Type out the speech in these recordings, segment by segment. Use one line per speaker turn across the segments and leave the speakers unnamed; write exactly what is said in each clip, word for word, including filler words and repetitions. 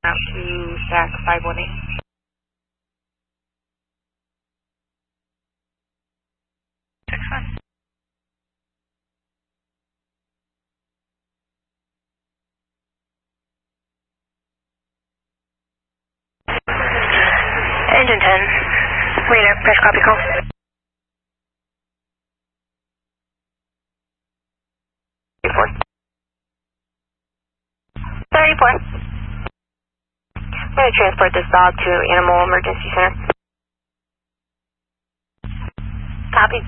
out to stack five one eight. Six one. Engine ten. Radar, press copy call. thirty-four. thirty-four. I'm going to transport this dog to Animal Emergency Center. Copy.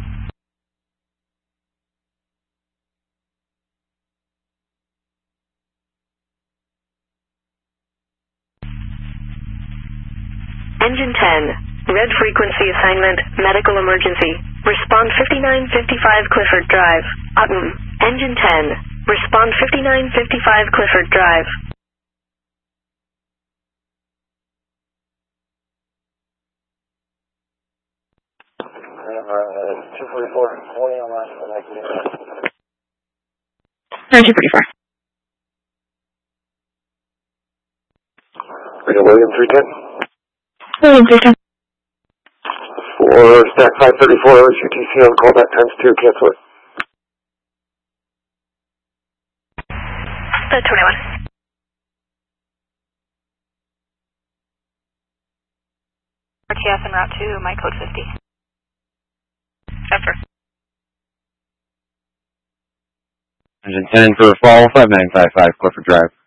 Engine ten, red frequency assignment, medical emergency. Respond fifty-nine fifty-five Clifford Drive. Autumn, Engine ten, respond fifty-nine fifty-five Clifford Drive.
Uh, two forty-four, holding on last one, I can do that.
No, two forty-four.
Radio William three ten.
William three ten.
For stack five thirty-four, O S U T C on callback times two, cancel it.
The twenty-one. R T S en route to my code fifty. After.
Engine ten for fall five nine five five Clifford Drive.